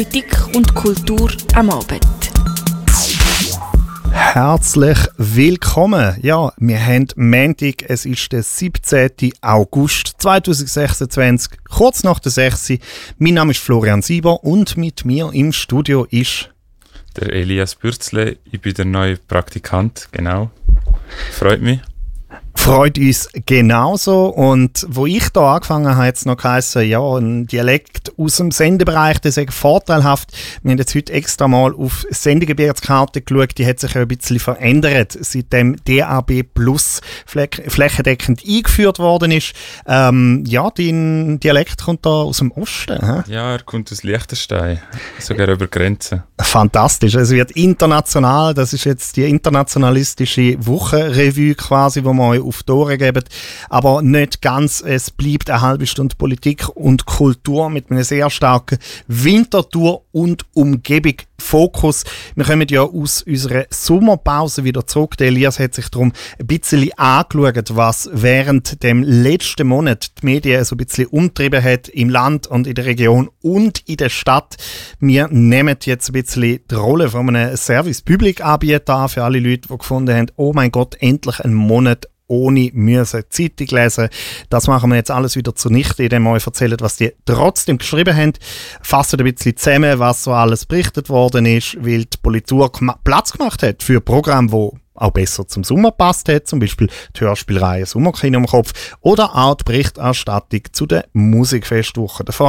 Politik und Kultur am Abend. Herzlich willkommen. Ja, wir haben Montag, es ist der 17. August 2026, kurz nach der 6. Mein Name ist Florian Sieber und mit mir im Studio ist der Elias Bürzle. Ich bin der neue Praktikant, genau. Freut mich. Freut uns genauso. Und wo ich da angefangen habe, hat es noch geheißen, ja, ein Dialekt aus dem Sendebereich, das ist vorteilhaft. Wir haben jetzt heute extra mal auf Sendegebietskarte geschaut, die hat sich ja ein bisschen verändert, seitdem DAB Plus flächendeckend eingeführt worden ist. Ja, dein Dialekt kommt da aus dem Osten. He? Ja, er kommt aus Liechtenstein, sogar über Grenzen. Fantastisch. Es wird international, das ist jetzt die internationalistische Wochenrevue quasi, wo wir euch auf die Ohren geben, aber nicht ganz. Es bleibt eine halbe Stunde Politik und Kultur mit einem sehr starken Winterthur und Umgebung Fokus. Wir kommen ja aus unserer Sommerpause wieder zurück. Der Elias hat sich darum ein bisschen angeschaut, was während dem letzten Monat die Medien so ein bisschen umtrieben hat im Land und in der Region und in der Stadt. Wir nehmen jetzt ein bisschen die Rolle von einem Service-Public-Anbieter an für alle Leute, die gefunden haben, oh mein Gott, endlich ein Monat ohne müssen Zeitung lesen. Das machen wir jetzt alles wieder zunichte, indem wir euch erzählen, was die trotzdem geschrieben haben. Fassen ein bisschen zusammen, was so alles berichtet worden ist, weil die Politur Platz gemacht hat für Programme, die auch besser zum Sommer passt hat, zum Beispiel die Hörspielreihe Sommerkino im Kopf oder auch die Berichterstattung zu der Musikfestwoche. Davon